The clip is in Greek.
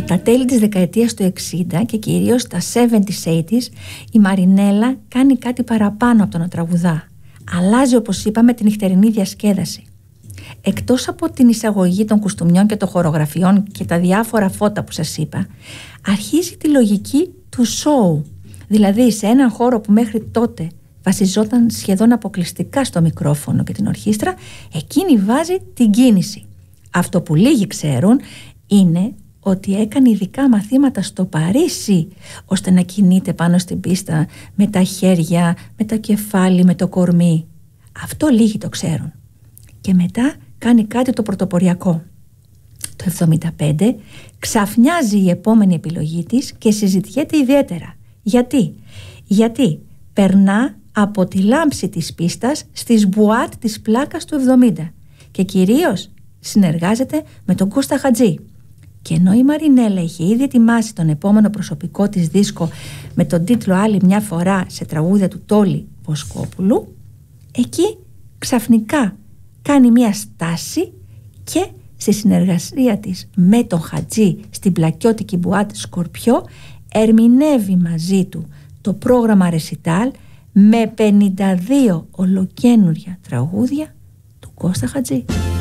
Από τα τέλη της δεκαετίας του 60 και κυρίως τα 70s, 80s, η Μαρινέλα κάνει κάτι παραπάνω από το να τραγουδά. Αλλάζει, όπως είπαμε, την νυχτερινή διασκέδαση. Εκτός από την εισαγωγή των κουστούμιών και των χορογραφιών και τα διάφορα φώτα που σας είπα, αρχίζει τη λογική του σόου. Δηλαδή σε έναν χώρο που μέχρι τότε βασιζόταν σχεδόν αποκλειστικά στο μικρόφωνο και την ορχήστρα, εκείνη βάζει την κίνηση. Αυτό που λίγοι ξέρουν είναι ότι έκανε ειδικά μαθήματα στο Παρίσι ώστε να κινείται πάνω στην πίστα με τα χέρια, με το κεφάλι, με το κορμί. Αυτό λίγοι το ξέρουν. Και μετά κάνει κάτι το πρωτοποριακό. Το 1975 ξαφνιάζει η επόμενη επιλογή της και συζητιέται ιδιαίτερα. Γιατί περνά από τη λάμψη της πίστας στις μπουάτ της πλάκας του 70 και κυρίως συνεργάζεται με τον Κώστα Χατζή. Και ενώ η Μαρινέλα είχε ήδη ετοιμάσει τον επόμενο προσωπικό της δίσκο με τον τίτλο «Άλλη μια φορά» σε τραγούδια του Τόλι Βοσκόπουλου, εκεί ξαφνικά κάνει μια στάση και στη συνεργασία της με τον Χατζή στην πλακιώτικη μπουάτ Σκορπιό ερμηνεύει μαζί του το πρόγραμμα Ρεσιτάλ με 52 ολοκαίνουρια τραγούδια του Κώστα Χατζή.